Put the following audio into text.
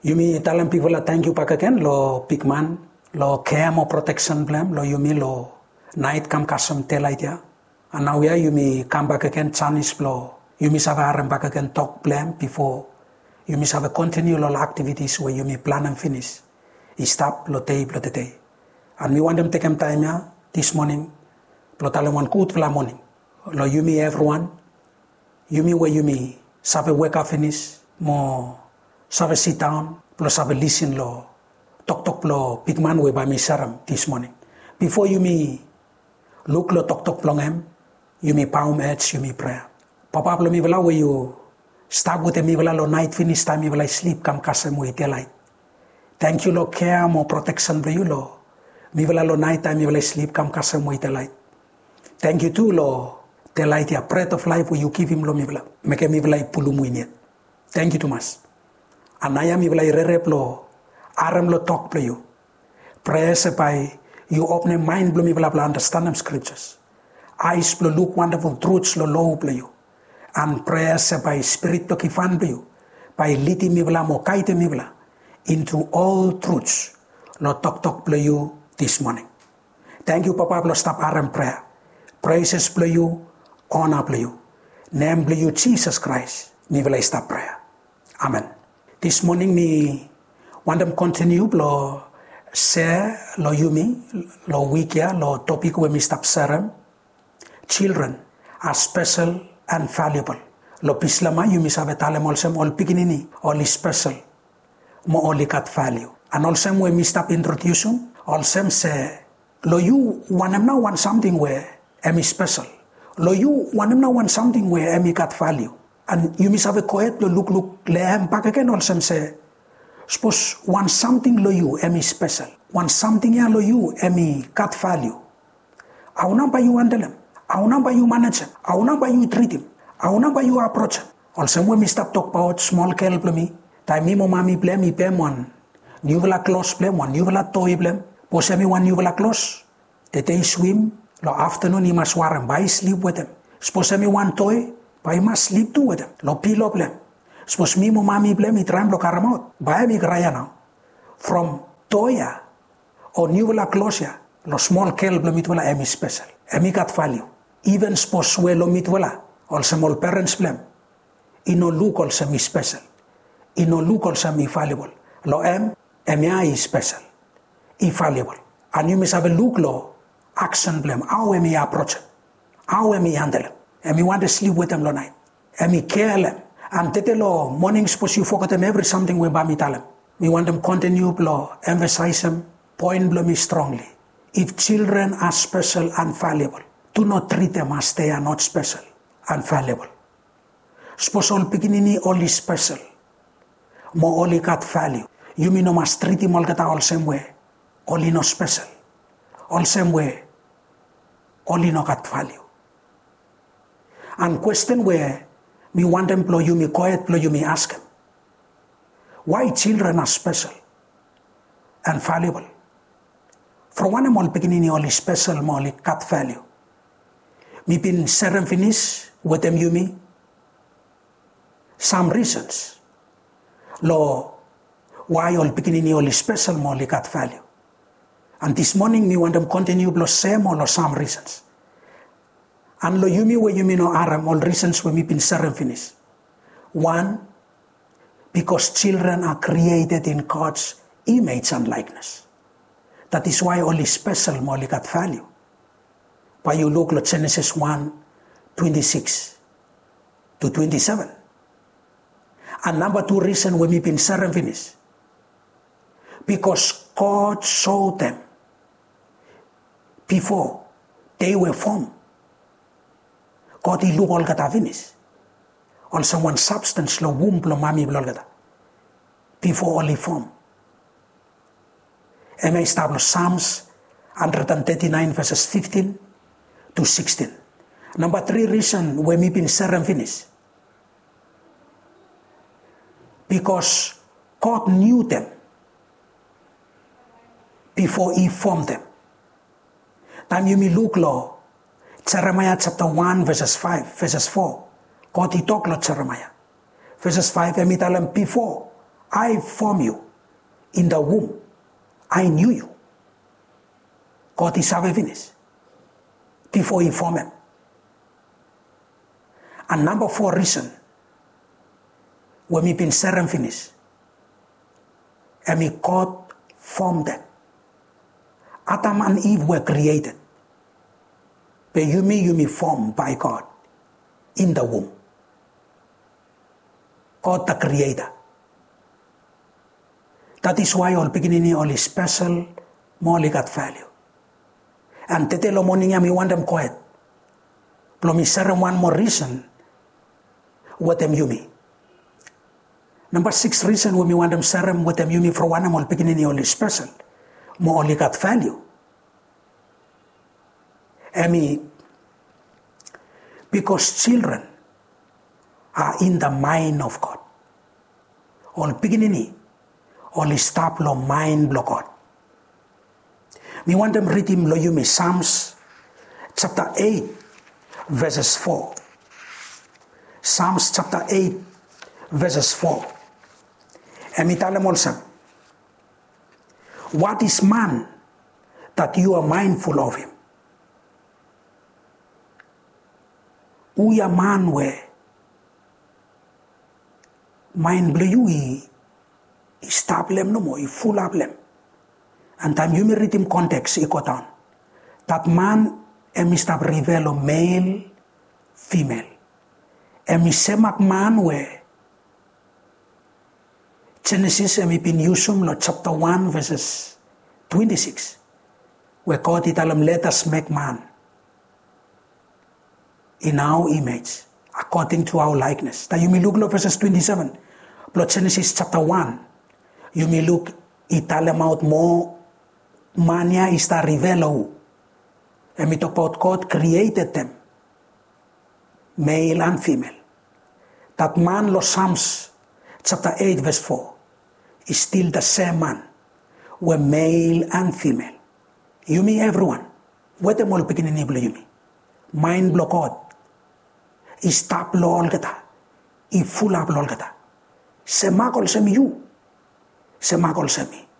Yumi talam people thank you pakaken lo pigman lo care mo protection blem lo yumi lo night kam kasam telaitia. And now yumi come back again Chinese lo yumi sava back again talk blem before yumi sava continue lo activities where yumi plan and finish. Stop lo the day. And we want them take time this morning. Lo talam one good morning. Lo yumi everyone. Yumi where yumi sava wake up finish mo sava sit down plus sava listen lo talk lo pigman we by me saram this morning. Before yumi look lo talk long em yumi palm edge yumi prayer. Papa lo mi vela where you start with mi vela lo night finish time mi vela sleep kam kasem we daylight. Thank you lo care mo protection for you lo. Mi vela lo night time mi vela sleep kam kasem we daylight. Thank you too lo daylight ya breath of life where you give him lo mi vela. Make mi vela pulumu inyet. Thank you too much. Anaya mi vela rerep lo aram lo talk for you. Prayer by you open mind blow mi vela understand them scriptures. Eyes blow look wonderful truths lo low blow you. And prayer by spirit to kifan blow you. By leading mi vela mo kaite mi vela into all truths lo talk blow you this morning. Thank you Papa blow stop aram prayer. Praises blow you, honor blow you. Name blow you Jesus Christ. Mi vela stop prayer. Amen. This morning me want them continue lo share lo yumi lo weekya lo topic we me stop sharing. Children are special and valuable. Lo pislama yumi sabe talem olsem all pikinini all special mo only cut value. And also we me stop introduction also say lo you want something where emi special. Lo you want something where emi cut value. And you miss have a quiet look lehem back again also say suppose want something lo you emi special. Want something ya lo you emi cut value. How number you handle him? How number you manage him? How number you treat him? How number you approach him? Also when we stop talk about small care blame time me mami blame me pay one. New vela close blame one new vela toy blame. Pose me one new vela close. The day swim lo afternoon he must warm by sleep with him. Suppose me one toy. By must sleep too with them. Lo pillow blem. Suppose me mo mami blem it ram lo karamot. By me graya now. From toya or nuvela closia lo small kel blem it wala emi special. Emi got value. Even suppose we lo mit wala. Also small parents blem. Ino look also me special. Ino look also me valuable. Lo emi is special. I valuable. And you must have a look lo action blem. How emi approach it. How emi handle it. And we want to sleep with them all night. And we care them. And tete lo morning suppose you forget them every something we ba mi tell them. We want them continue lo emphasize them, point blow me strongly. If children are special and valuable, do not treat them as they are not special and valuable. Suppose all beginning only special, more only got value. You mean no must treat him all get all same way, only no special, all same way, only no got value. And question where me want them blow you me quiet blow you me ask them. Why children are special and valuable? For one of all beginning only special more only cut value. Me been serum finish with them you me. Some reasons. Lo why all beginning only special more only cut value. And this morning me want them continue blow same or some reasons. And lo yumi we yumi no aram all reasons we me been serum finish. One, because children are created in God's image and likeness. That is why only special more got value. By you look at Genesis 1:26 to 27. And number two reason we me been serum finish. Because God saw them before they were formed. God look all gata finish. Also one substance lo womb lo mami lo gata. Before only form. And I establish Psalms 139 verses 15 to 16. Number three reason we me been serum finish. Because God knew them before he formed them. Time you me look lo Jeremiah chapter 1 verses 5 verses 4. God he talk lo Jeremiah. Verses 5 emi talam before I formed you in the womb. I knew you. God is sabe finish before he formed him. And number 4 reason, when we been serem finish, and God formed them. Adam and Eve were created. But you me formed by God in the womb. God the creator. That is why all beginning all is special, more got value. And tete lo morning we want them quiet. Plomi serem one more reason, what them you me. Number 6 reason when we want them serem what them you me for one all beginning all is special, more only got value. Because children are in the mind of God. All beginning, all stop lo mind lo God. We want them read him lo you me Psalms chapter 8 verses 4. Psalms chapter 8 verses 4. And we tell them also, what is man that you are mindful of him? Uya man we mind blue you stablem no more, full ablem. And time you may read him context, ikotan. That man emistab revelo male, female. Emisemak man we Genesis emipin Yusum lo chapter 1 verses 26. Where God italam let us make man in our image, according to our likeness. That you may look lo verses 27. Plot Genesis chapter 1. You may look italam out more mania is the revelo. And we talk about God created them, male and female. That man lo Psalms chapter 8 verse 4 is still the same man, where male and female. You me everyone. What the all beginning you me. Mind blow God. Stop lo all gata. I full up lo all gata. Semakol semi you. Semakol semi.